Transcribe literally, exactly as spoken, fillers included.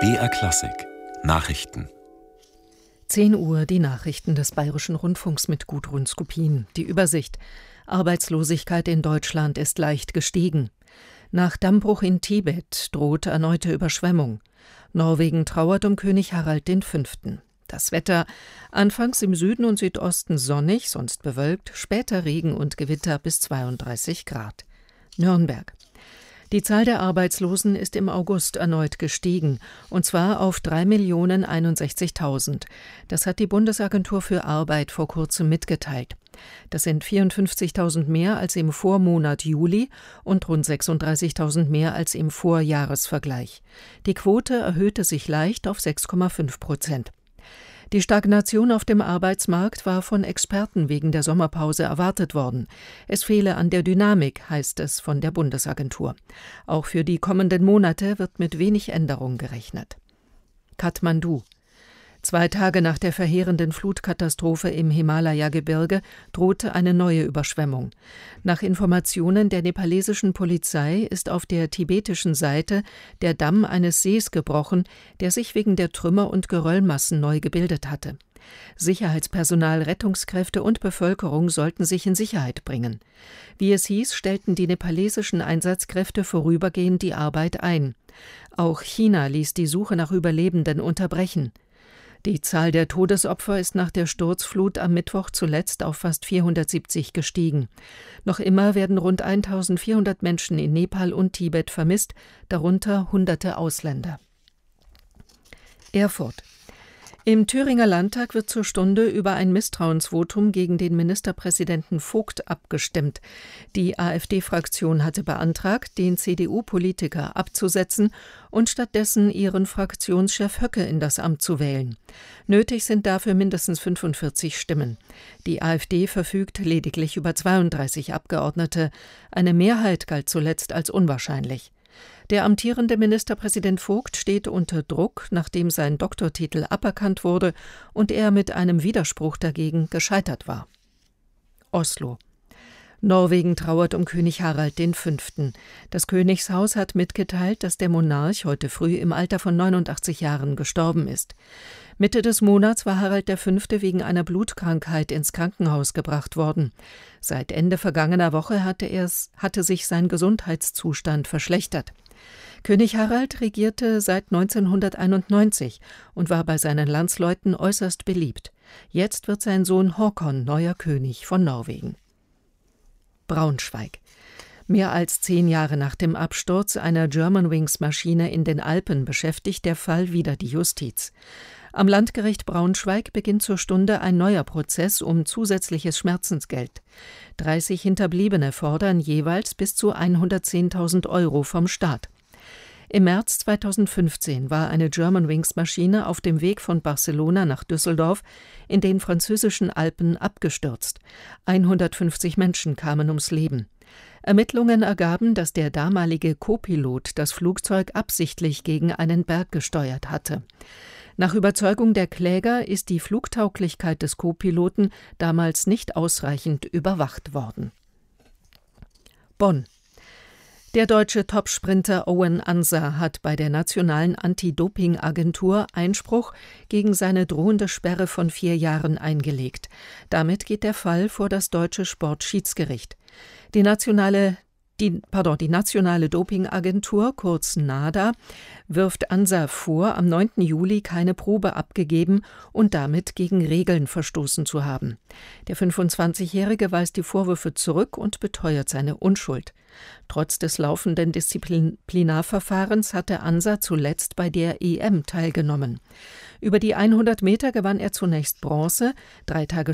B R Klassik Nachrichten. zehn Uhr, die Nachrichten des Bayerischen Rundfunks mit Gudrun Skopin. Die Übersicht. Arbeitslosigkeit in Deutschland ist leicht gestiegen. Nach Dammbruch in Tibet droht erneute Überschwemmung. Norwegen trauert um König Harald der Fünfte. Das Wetter: anfangs im Süden und Südosten sonnig, sonst bewölkt, später Regen und Gewitter bis zweiunddreißig Grad. Nürnberg. Die Zahl der Arbeitslosen ist im August erneut gestiegen, und zwar auf drei Millionen einundsechzigtausend. Das hat die Bundesagentur für Arbeit vor kurzem mitgeteilt. Das sind vierundfünfzigtausend mehr als im Vormonat Juli und rund sechsunddreißigtausend mehr als im Vorjahresvergleich. Die Quote erhöhte sich leicht auf sechs Komma fünf Prozent. Die Stagnation auf dem Arbeitsmarkt war von Experten wegen der Sommerpause erwartet worden. Es fehle an der Dynamik, heißt es von der Bundesagentur. Auch für die kommenden Monate wird mit wenig Änderung gerechnet. Kathmandu. Zwei Tage nach der verheerenden Flutkatastrophe im Himalaya-Gebirge drohte eine neue Überschwemmung. Nach Informationen der nepalesischen Polizei ist auf der tibetischen Seite der Damm eines Sees gebrochen, der sich wegen der Trümmer und Geröllmassen neu gebildet hatte. Sicherheitspersonal, Rettungskräfte und Bevölkerung sollten sich in Sicherheit bringen. Wie es hieß, stellten die nepalesischen Einsatzkräfte vorübergehend die Arbeit ein. Auch China ließ die Suche nach Überlebenden unterbrechen. Die Zahl der Todesopfer ist nach der Sturzflut am Mittwoch zuletzt auf fast vierhundertsiebzig gestiegen. Noch immer werden rund eintausendvierhundert Menschen in Nepal und Tibet vermisst, darunter hunderte Ausländer. Erfurt. Im Thüringer Landtag wird zur Stunde über ein Misstrauensvotum gegen den Ministerpräsidenten Vogt abgestimmt. Die AfD-Fraktion hatte beantragt, den C D U-Politiker abzusetzen und stattdessen ihren Fraktionschef Höcke in das Amt zu wählen. Nötig sind dafür mindestens fünfundvierzig Stimmen. Die AfD verfügt lediglich über zweiunddreißig Abgeordnete. Eine Mehrheit galt zuletzt als unwahrscheinlich. Der amtierende Ministerpräsident Vogt steht unter Druck, nachdem sein Doktortitel aberkannt wurde und er mit einem Widerspruch dagegen gescheitert war. Oslo. Norwegen trauert um König Harald der Fünfte. Das Königshaus hat mitgeteilt, dass der Monarch heute früh im Alter von neunundachtzig Jahren gestorben ist. Mitte des Monats war Harald der Fünfte wegen einer Blutkrankheit ins Krankenhaus gebracht worden. Seit Ende vergangener Woche hatte, er's, hatte sich sein Gesundheitszustand verschlechtert. König Harald regierte seit neunzehnhunderteinundneunzig und war bei seinen Landsleuten äußerst beliebt. Jetzt wird sein Sohn Håkon neuer König von Norwegen. Braunschweig. Mehr als zehn Jahre nach dem Absturz einer Germanwings-Maschine in den Alpen beschäftigt der Fall wieder die Justiz. Am Landgericht Braunschweig beginnt zur Stunde ein neuer Prozess um zusätzliches Schmerzensgeld. dreißig Hinterbliebene fordern jeweils bis zu hundertzehntausend Euro vom Staat. Im März zweitausendfünfzehn war eine Germanwings-Maschine auf dem Weg von Barcelona nach Düsseldorf in den französischen Alpen abgestürzt. hundertfünfzig Menschen kamen ums Leben. Ermittlungen ergaben, dass der damalige Co-Pilot das Flugzeug absichtlich gegen einen Berg gesteuert hatte. Nach Überzeugung der Kläger ist die Flugtauglichkeit des Co-Piloten damals nicht ausreichend überwacht worden. Bonn. Der deutsche Topsprinter Owen Ansa hat bei der nationalen Anti-Doping-Agentur Einspruch gegen seine drohende Sperre von vier Jahren eingelegt. Damit geht der Fall vor das deutsche Sportschiedsgericht. Die nationale Die, pardon, die nationale Dopingagentur, kurz NADA, wirft Ansa vor, am neunten Juli keine Probe abgegeben und damit gegen Regeln verstoßen zu haben. Der fünfundzwanzigjährige weist die Vorwürfe zurück und beteuert seine Unschuld. Trotz des laufenden Disziplinarverfahrens hatte Ansa zuletzt bei der E M teilgenommen. Über die hundert Meter gewann er zunächst Bronze, drei Tage